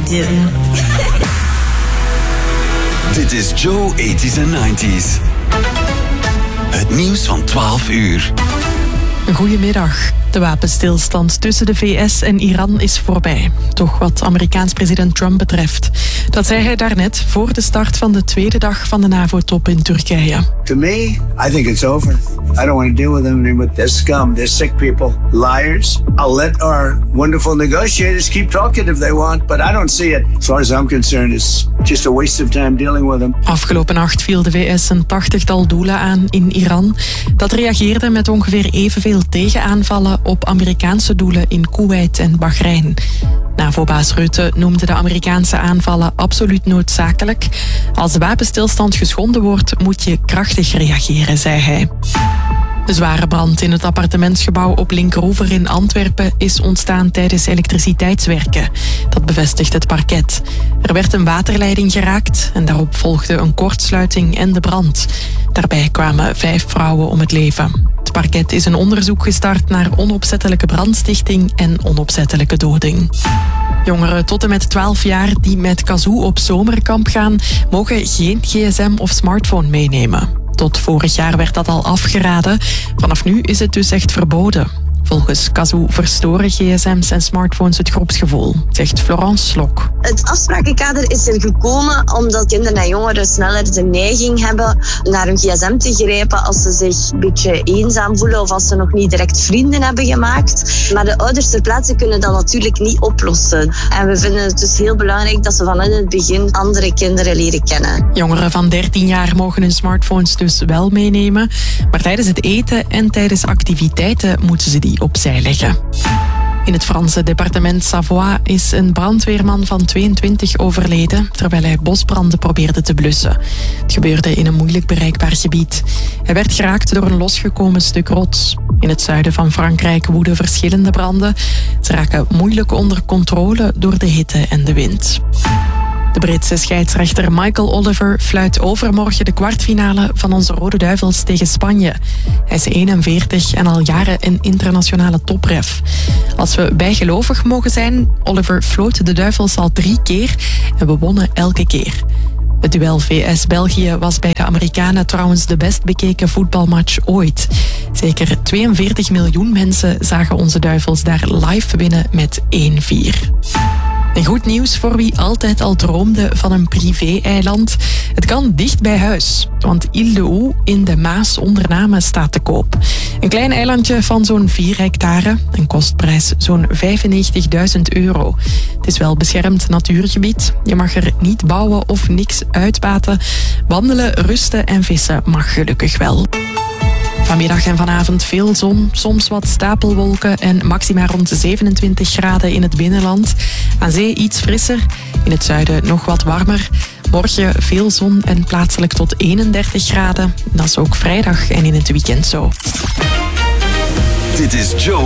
didn't. Dit is Joe 80s en 90s. Het nieuws van 12 uur. Goedemiddag. De wapenstilstand tussen de VS en Iran is voorbij. Toch wat Amerikaans president Trump betreft. Dat zei hij daarnet voor de start van de tweede dag van de NAVO-top in Turkije. To me, I think it's over. I don't want to deal with them anymore. They're scum. They're sick people. Liars. I'll let our wonderful negotiators keep talking if they want, but I don't see it. As far as I'm concerned, it's just a waste of time dealing with them. Afgelopen nacht viel de VS een 80-tal doelen aan in Iran. Dat reageerde met ongeveer evenveel tegenaanvallen op Amerikaanse doelen in Kuwait en Bahrein. NAVO-baas Rutte noemde de Amerikaanse aanvallen absoluut noodzakelijk. Als de wapenstilstand geschonden wordt, moet je krachtig reageren, zei hij. De zware brand in het appartementsgebouw op Linkeroever in Antwerpen is ontstaan tijdens elektriciteitswerken. Dat bevestigt het parket. Er werd een waterleiding geraakt en daarop volgde een kortsluiting en de brand. Daarbij kwamen 5 vrouwen om het leven. Het parket is een onderzoek gestart naar onopzettelijke brandstichting en onopzettelijke doding. Jongeren tot en met 12 jaar die met Kazoo op zomerkamp gaan, mogen geen gsm of smartphone meenemen. Tot vorig jaar werd dat al afgeraden. Vanaf nu is het dus echt verboden. Volgens Kazoo verstoren gsm's en smartphones het groepsgevoel, zegt Florence Slok. Het afsprakenkader is er gekomen omdat kinderen en jongeren sneller de neiging hebben naar hun gsm te grijpen als ze zich een beetje eenzaam voelen of als ze nog niet direct vrienden hebben gemaakt. Maar de ouders ter plaatse kunnen dat natuurlijk niet oplossen. En we vinden het dus heel belangrijk dat ze vanuit het begin andere kinderen leren kennen. Jongeren van 13 jaar mogen hun smartphones dus wel meenemen, maar tijdens het eten en tijdens activiteiten moeten ze die opzij leggen. In het Franse departement Savoie is een brandweerman van 22 overleden terwijl hij bosbranden probeerde te blussen. Het gebeurde in een moeilijk bereikbaar gebied. Hij werd geraakt door een losgekomen stuk rots. In het zuiden van Frankrijk woeden verschillende branden. Ze raken moeilijk onder controle door de hitte en de wind. De Britse scheidsrechter Michael Oliver fluit overmorgen de kwartfinale van onze Rode Duivels tegen Spanje. Hij is 41 en al jaren een internationale topref. Als we bijgelovig mogen zijn, Oliver floot de Duivels al 3 keer en we wonnen elke keer. Het duel VS-België was bij de Amerikanen trouwens de best bekeken voetbalmatch ooit. Zeker 42 miljoen mensen zagen onze Duivels daar live winnen met 1-4. En goed nieuws voor wie altijd al droomde van een privé-eiland. Het kan dicht bij huis, want Ile de Hoe in de Maas onder Namen staat te koop. Een klein eilandje van zo'n 4 hectare, een kostprijs zo'n €95.000. Het is wel beschermd natuurgebied. Je mag er niet bouwen of niks uitbaten. Wandelen, rusten en vissen mag gelukkig wel. Vanmiddag en vanavond veel zon, soms wat stapelwolken en maxima rond 27 graden in het binnenland. Aan zee iets frisser, in het zuiden nog wat warmer. Morgen veel zon en plaatselijk tot 31 graden. Dat is ook vrijdag en in het weekend zo. Dit is Joe